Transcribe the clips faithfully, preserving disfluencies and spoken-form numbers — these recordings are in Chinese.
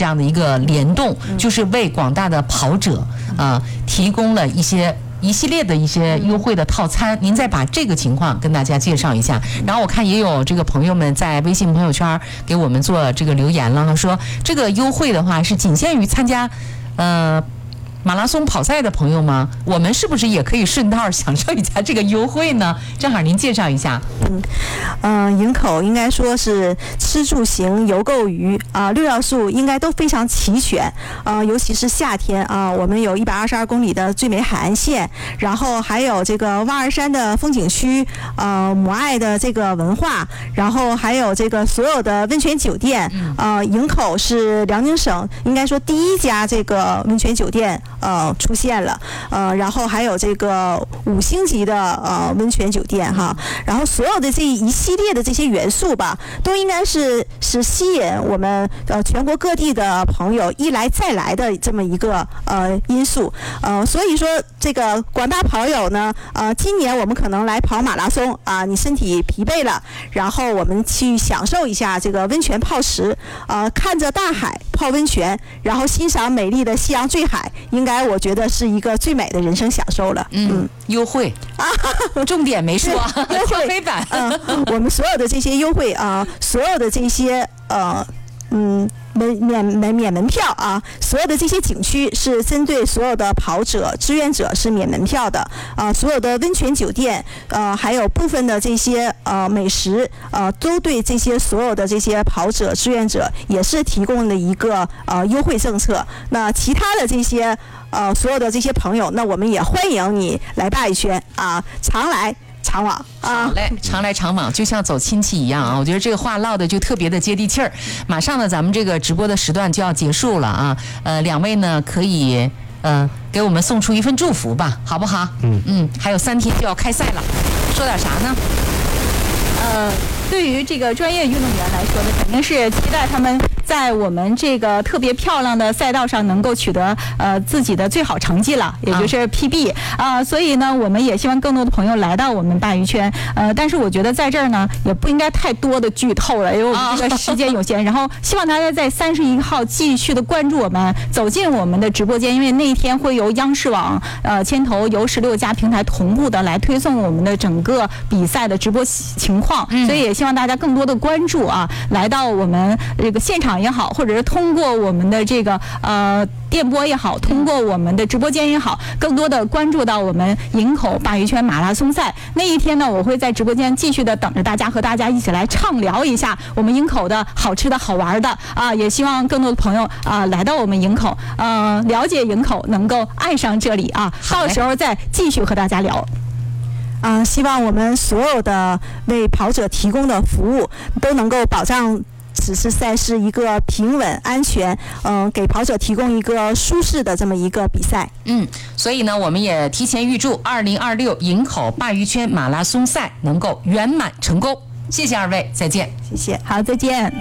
这样的一个联动，就是为广大的跑者啊、呃、提供了一些。一系列的一些优惠的套餐，您再把这个情况跟大家介绍一下。然后我看也有这个朋友们在微信朋友圈给我们做这个留言了，说这个优惠的话是仅限于参加呃马拉松跑赛的朋友吗？我们是不是也可以顺道享受一下这个优惠呢？正好您介绍一下。 嗯，嗯、呃，营口应该说是吃住行游购娱啊、呃，六要素应该都非常齐全啊、呃，尤其是夏天啊、呃，我们有一百二十二公里的最美海岸线，然后还有这个蛙儿山的风景区，呃，母爱的这个文化，然后还有这个所有的温泉酒店，呃，营口是辽宁省应该说第一家这个温泉酒店。呃，出现了，呃，然后还有这个五星级的呃温泉酒店哈，然后所有的这一系列的这些元素吧，都应该是是吸引我们呃全国各地的朋友一来再来的这么一个呃因素，呃，所以说这个广大跑友呢，呃，今年我们可能来跑马拉松啊、呃，你身体疲惫了，然后我们去享受一下这个温泉泡食，呃，看着大海泡温泉，然后欣赏美丽的夕阳坠海，应该。我觉得是一个最美的人生享受了。 嗯，优惠啊，重点没说，跳飞板。 嗯，我们所有的这些优惠啊，所有的这些呃，嗯。免免免免门票啊！所有的这些景区是针对所有的跑者、志愿者是免门票的啊！所有的温泉酒店，呃，还有部分的这些呃美食，呃，都对这些所有的这些跑者、志愿者也是提供了一个呃优惠政策。那其他的这些呃所有的这些朋友，那我们也欢迎你来鲅鱼圈啊，常来。常往啊， 好嘞，常来常往，就像走亲戚一样啊！我觉得这个话唠的就特别的接地气儿。马上呢，咱们这个直播的时段就要结束了啊，呃，两位呢可以呃给我们送出一份祝福吧，好不好？嗯嗯，还有三天就要开赛了，说点啥呢？ 呃，对于这个专业运动员来说呢，肯定是期待他们在我们这个特别漂亮的赛道上能够取得呃自己的最好成绩了，也就是 P B 啊、呃。所以呢，我们也希望更多的朋友来到我们鲅鱼圈。呃，但是我觉得在这儿呢，也不应该太多的剧透了，因为我们这个时间有限。然后希望大家在三十一号继续的关注我们，走进我们的直播间，因为那一天会由央视网呃牵头由十六家平台同步的来推送我们的整个比赛的直播情况，嗯、所以也希望大家更多的关注啊，来到我们这个现场也好，或者是通过我们的这个呃电波也好，通过我们的直播间也好，更多的关注到我们营口鲅鱼圈马拉松赛那一天呢，我会在直播间继续的等着大家，和大家一起来畅聊一下我们营口的好吃的好玩的啊，也希望更多的朋友啊来到我们营口，呃，了解营口，能够爱上这里啊，到时候再继续和大家聊。 啊、呃，希望我们所有的为跑者提供的服务都能够保障此次赛事一个平稳安全，嗯、呃，给跑者提供一个舒适的这么一个比赛。 嗯，所以呢，我们也提前预祝二零二六营口鲅鱼圈马拉松赛能够圆满成功。谢谢二位，再见。 谢谢， 好，再见。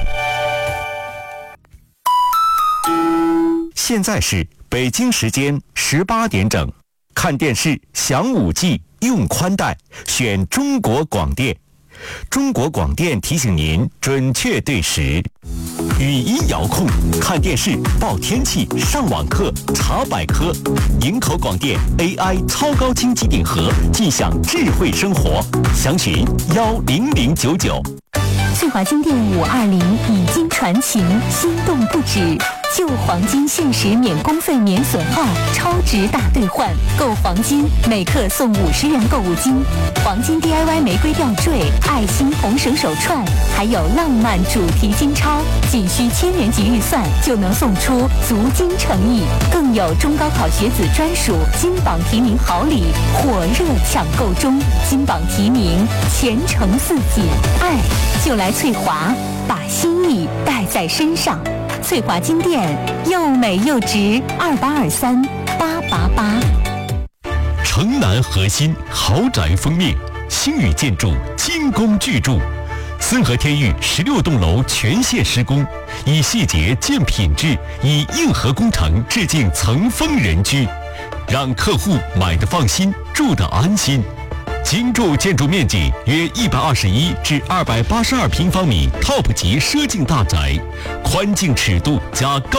现在是北京时间十八点整，看电视享五 G。用宽带，选中国广电。中国广电提醒您准确对时。语音遥控，看电视、报天气、上网课、查百科。营口广电 A I 超高清机顶盒，尽享智慧生活。详询幺零零九九。 翠华金店五二零已经传情，心动不止。旧黄金限时免工费免损耗，超值大兑换，购黄金每克送五十元购物金，黄金 D I Y 玫瑰吊坠、爱心红绳手串，还有浪漫主题金钞，仅需千元级预算就能送出足金诚意，更有中高考学子专属金榜题名好礼，火热抢购中，金榜题名，前程似锦，爱就来翠华，把心意带在身上。翠华金店又美又值，二八二三八八八。 城南核心豪宅封面，星宇建筑精工巨筑，森和天域十六栋楼全线施工，以细节见品质，以硬核工程致敬层峰人居，让客户买得放心，住得安心。精筑建筑面积约一百二十一至二百八十二平方米 ，Top 级奢境大宅，宽净尺度加高。